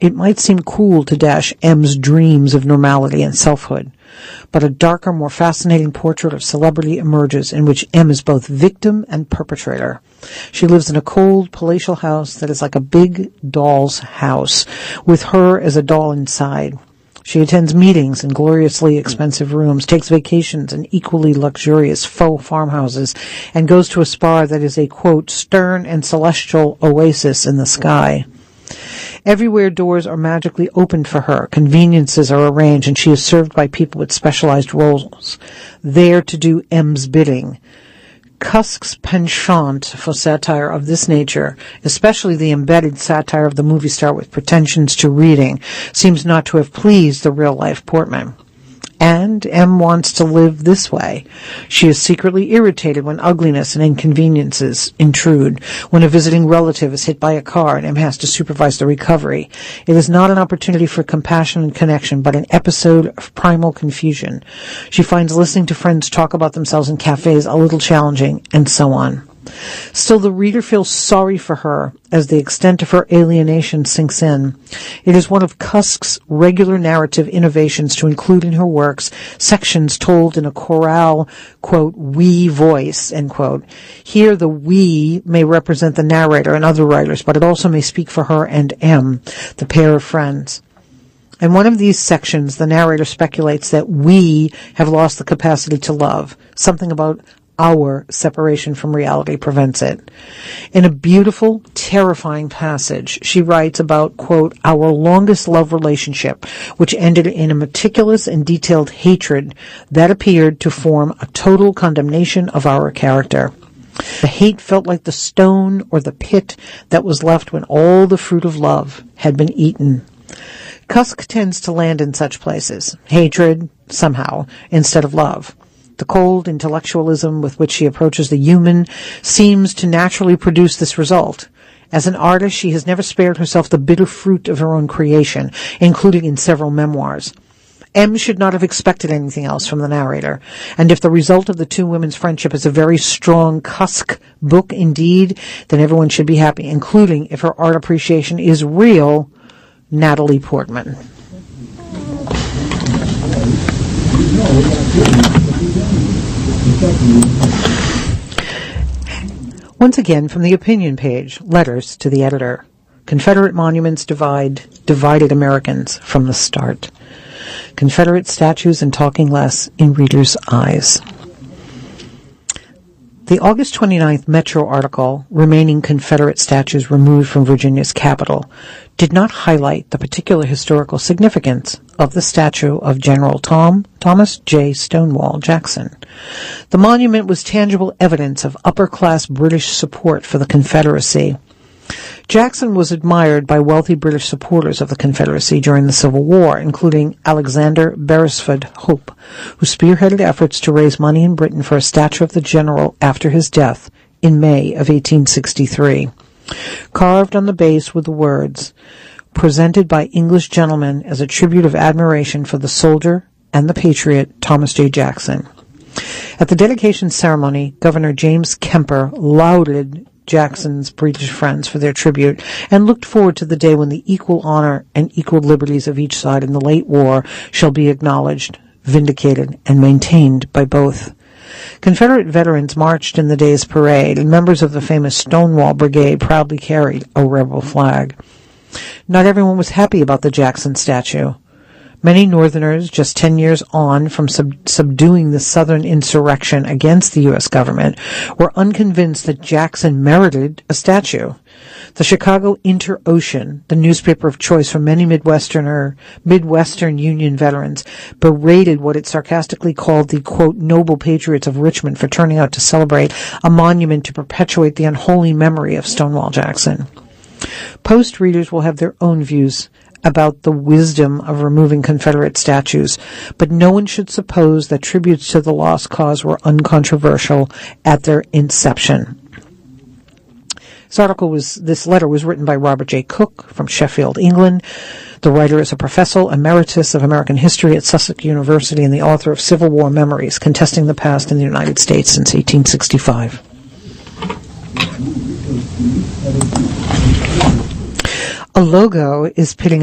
it might seem cool to dash M's dreams of normality and selfhood, but a darker, more fascinating portrait of celebrity emerges in which M is both victim and perpetrator. She lives in a cold, palatial house that is like a big doll's house, with her as a doll inside. She attends meetings in gloriously expensive rooms, takes vacations in equally luxurious faux farmhouses, and goes to a spa that is a, quote, stern and celestial oasis in the sky. Everywhere doors are magically opened for her, conveniences are arranged, and she is served by people with specialized roles, there to do M's bidding. Cusk's penchant for satire of this nature, especially the embedded satire of the movie star with pretensions to reading, seems not to have pleased the real-life Portman. And M wants to live this way. She is secretly irritated when ugliness and inconveniences intrude, when a visiting relative is hit by a car and M has to supervise the recovery. It is not an opportunity for compassion and connection, but an episode of primal confusion. She finds listening to friends talk about themselves in cafes a little challenging, and so on. Still, the reader feels sorry for her as the extent of her alienation sinks in. It is one of Cusk's regular narrative innovations to include in her works sections told in a chorale, quote, we voice, end quote. Here the we may represent the narrator and other writers, but it also may speak for her and M, the pair of friends. In one of these sections, the narrator speculates that we have lost the capacity to love, something about our separation from reality prevents it. In a beautiful, terrifying passage, she writes about, quote, our longest love relationship, which ended in a meticulous and detailed hatred that appeared to form a total condemnation of our character. The hate felt like the stone or the pit that was left when all the fruit of love had been eaten. Cusk tends to land in such places, hatred, somehow, instead of love. The cold intellectualism with which she approaches the human seems to naturally produce this result. As an artist, she has never spared herself the bitter fruit of her own creation, including in several memoirs. M should not have expected anything else from the narrator, and if the result of the two women's friendship is a very strong Cusk book indeed, then everyone should be happy, including, if her art appreciation is real, Natalie Portman. Once again, from the opinion page, letters to the editor. Confederate monuments divided Americans from the start. Confederate statues and talking less in readers' eyes. The August 29th Metro article, Remaining Confederate Statues Removed from Virginia's Capital, did not highlight the particular historical significance of the statue of General Thomas J. Stonewall Jackson. The monument was tangible evidence of upper-class British support for the Confederacy. Jackson was admired by wealthy British supporters of the Confederacy during the Civil War, including Alexander Beresford Hope, who spearheaded efforts to raise money in Britain for a statue of the general after his death in May of 1863. Carved on the base were the words, presented by English gentlemen as a tribute of admiration for the soldier and the patriot Thomas J. Jackson. At the dedication ceremony, Governor James Kemper lauded Jackson's British friends for their tribute and looked forward to the day when the equal honor and equal liberties of each side in the late war shall be acknowledged, vindicated, and maintained by both. Confederate veterans marched in the day's parade, and members of the famous Stonewall Brigade proudly carried a rebel flag. Not everyone was happy about the Jackson statue. Many Northerners, just 10 years on from subduing the Southern insurrection against the U.S. government, were unconvinced that Jackson merited a statue. The Chicago Inter-Ocean, the newspaper of choice for many Midwestern Union veterans, berated what it sarcastically called the, quote, noble patriots of Richmond for turning out to celebrate a monument to perpetuate the unholy memory of Stonewall Jackson. Post readers will have their own views about the wisdom of removing Confederate statues, but no one should suppose that tributes to the lost cause were uncontroversial at their inception. This letter was written by Robert J. Cook from Sheffield, England. The writer is a professor emeritus of American history at Sussex University and the author of Civil War Memories, Contesting the Past in the United States since 1865. A logo is pitting